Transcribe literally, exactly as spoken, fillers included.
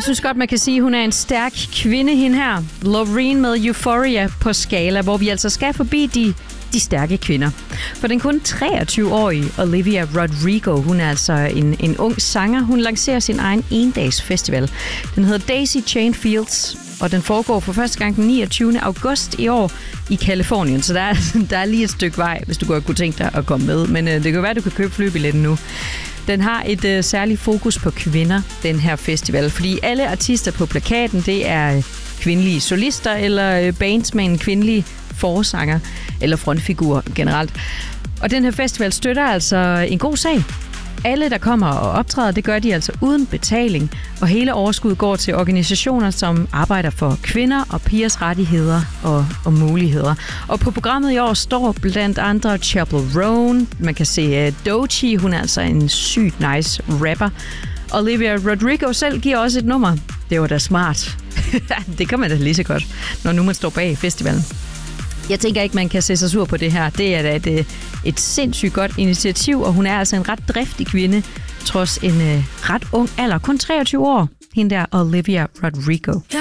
Jeg synes godt, man kan sige, at hun er en stærk kvinde, hende her. Loreen med Euphoria på skala, hvor vi altså skal forbi de, de stærke kvinder. For den kun treogtyve-årige Olivia Rodrigo, hun er altså en, en ung sanger. Hun lancerer sin egen endags festival. Den hedder Daisy Chain Fields, og den foregår for første gang den niogtyvende august i år i Kalifornien. Så der er, der er lige et stykke vej, hvis du godt kunne tænke dig at komme med. Men øh, det kan være, at du kan købe flybilletten nu. Den har et øh, særligt fokus på kvinder, den her festival. Fordi alle artister på plakaten, det er øh, kvindelige solister eller øh, bands med en kvindelig forsanger eller frontfigur generelt. Og den her festival støtter altså en god sag. Alle, der kommer og optræder, det gør de altså uden betaling, og hele overskuddet går til organisationer, som arbejder for kvinder og pigers rettigheder og, og muligheder. Og på programmet i år står blandt andre Chappell Roan, man kan se uh, Doechii, hun er altså en sygt nice rapper. Olivia Rodrigo selv giver også et nummer. Det var da smart. Det kan man da lige så godt, når nu man står bag festivalen. Jeg tænker ikke, man kan se sig sur på det her. Det er da et, et sindssygt godt initiativ, og hun er altså en ret driftig kvinde, trods en uh, ret ung alder. Kun treogtyve år, hende der Olivia Rodrigo. Jeg